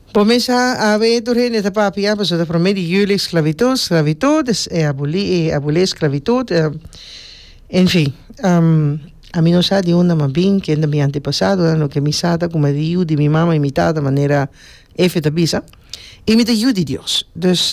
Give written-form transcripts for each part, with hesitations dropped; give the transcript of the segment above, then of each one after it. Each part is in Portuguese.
Começa a ver nesta papia, pues de promedio juli esclavitud, abolir esclavitud, en fin. A mí no sabe de una más bien que en mi antepasado, lo que mi sata como diu de mi mamá imitada de manera efetivisa, y me diu de Dios. Dus,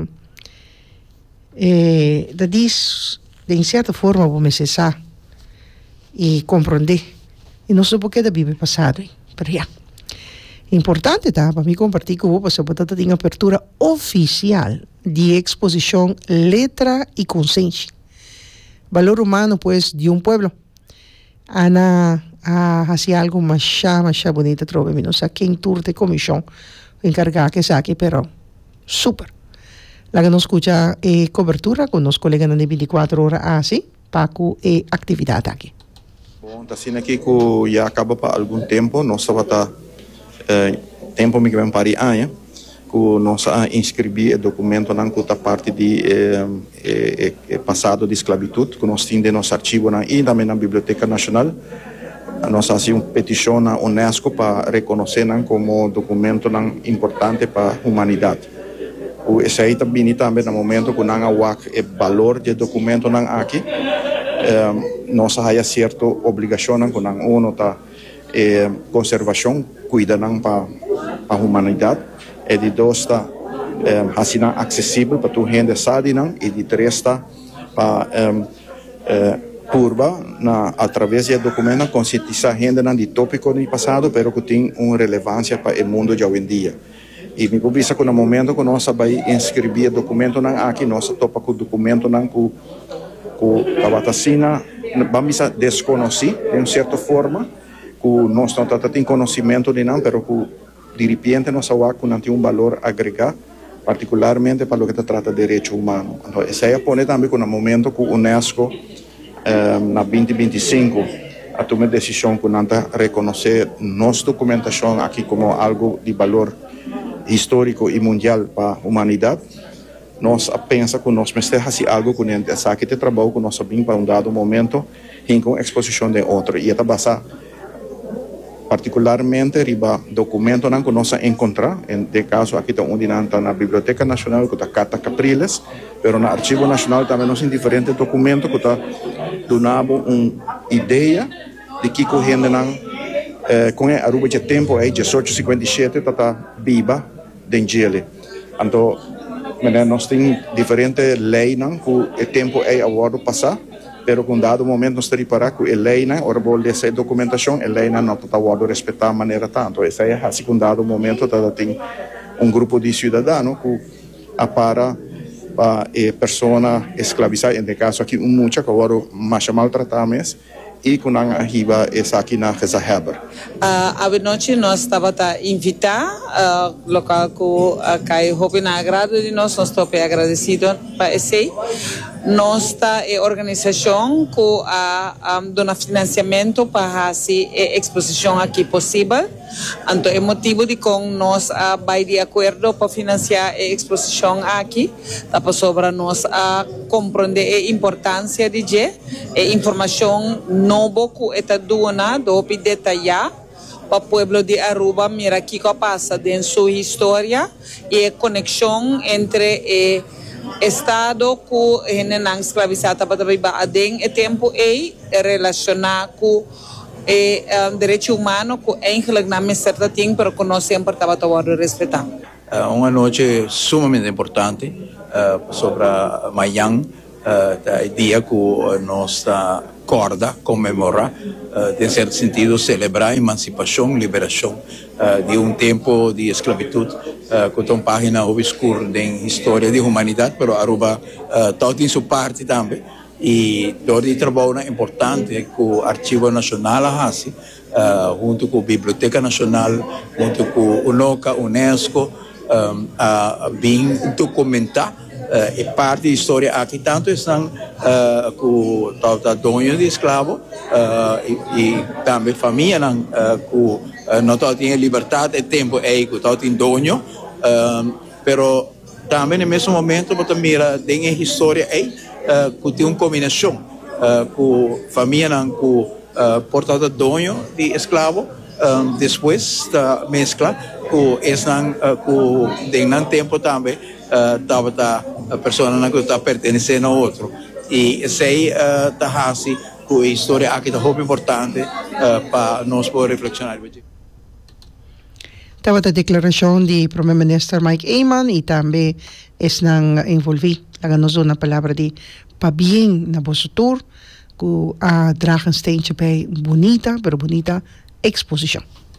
dat is de in certa forma como se sa y comprender. Y no sé por qué de vive pasado, pero ya. Importante tá, para mim compartir com você, porque tem uma abertura oficial de exposição Letra e Consciência. Valor humano, pues, de um pueblo. Ana hace algo más bonito, trove, no sé quem turte comisión encargada que saque, pero super. La que nos escucha cobertura con los colegas de 24 horas así, Paco actividad aquí. Bom, tá sendo aqui que já acaba para algum tempo, nós estava tempo me que vem para amanhã, que nós inscrevi o documento na que parte de passado de esclavitud, que nós temos no nosso arquivo e também na Biblioteca Nacional. Nós fazemos uma petição na UNESCO para reconhecer como documento importante para a humanidade. Esse aí também no momento que não há o valor do documento aqui, nós temos certa obrigação com a ONU conservação, cuida para a humanidade, e de dois está acessível para toda a gente sabe, e de três está para curva através do documento conscientizar a gente de tópico do passado, mas que tem uma relevância para o mundo de hoje em dia. E me publica que no momento que nós vamos inscrever o documento aqui, nós topa com o documento que a vacina vamos desconhecer de uma certa forma, que nós não temos conhecimento de nada, mas que de repente nós não tem valor agregado, particularmente para o que se trata de direito humano. Então, isso aí põe também que no momento que a UNESCO, na 2025, a tomar decisão que não reconhecer nossa documentação aqui como algo de valor histórico e mundial para a humanidade, nós pensamos que nós precisamos fazer algo com essa que trabalho que nós sabemos para um dado momento em com exposição de outro. E está basado particularmente riba documento que nós encontramos, de caso aqui está onde na Biblioteca Nacional, que está Carta Capriles, mas no Arquivo Nacional também nós temos diferentes documentos que está dando uma ideia de que correndo com a Aruba de tempo aí 1857 está viva em Chile. Então nós temos diferentes leis que o tempo é agora passar, pero com dado momento nós temos que reparar que a lei, ora vou essa documentação, a lei não está agora respeitar a maneira tanto. Essa é a segunda momento tem grupo de cidadãos que para pessoa escravizada, em caso aqui muita que agora mais maltratadas, e com a arriba essa aqui na Reza Heber. A noite nós estava a invitar local que cai roupa na agrado de nós estamos agradecidos para esse. Nossa organização que dá financiamento para fazer a exposição aqui possível. Então, é motivo de que nós vai de acordo para financiar a exposição aqui. Para sobre nós compreender a importância de a informação nova que está dando detalhar para o povo de Aruba, mira aqui que passa dentro sua história e a conexão entre Estado que não escravizado para trabalhar em tempo e relacionar com direito humano que eigenlijk não certa tem, mas que nós sempre estava respeitar. Uma noite sumamente importante sobre amanhã, o dia que nossa corda comemora, em certo sentido, celebrar a emancipação, liberação de tempo de esclavitud, que tem página obscura da história da humanidade, mas Aruba tem sua parte também. E todo o trabalho importante que o Arquivo Nacional faz, junto com a Biblioteca Nacional, junto com a UNOCA, UNESCO, bem documentar e parte da história aqui tanto estão com o dono de escravo e também família que não tem liberdade e tempo aí que tem dono, pero também no mesmo momento você mira tem a história aí que tem uma combinação com família que portanto dono de escravo Depois da mezcla, que tem tempo também, a pessoa que está pertencendo a outro. E sei da assim, que a história aqui é muito importante para nós poder reflexionar. Estava a declaração de Primeiro-Ministro Mike Eyman e também nang envolvi nós na palavra de para bem na vosso tour que a dragen steentje bij bonita exposição.